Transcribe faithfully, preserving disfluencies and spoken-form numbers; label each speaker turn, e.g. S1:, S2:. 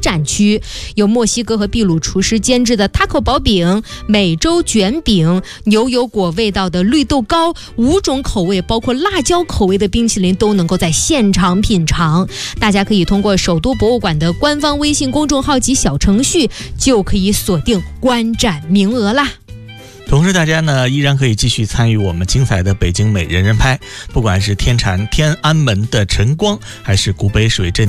S1: 展区，有墨西哥和秘鲁厨师监制的 taco 薄饼、美洲卷饼、牛油果味道的绿豆糕，五种口味包括辣椒口味的冰淇淋都能够在现场品尝。大家可以通过首都博物馆的官方微信公众号及小程序就可以锁定观展名额啦。
S2: 同时大家呢依然可以继续参与我们精彩的北京美人人拍，不管是天坛天安门的晨光，还是古北水镇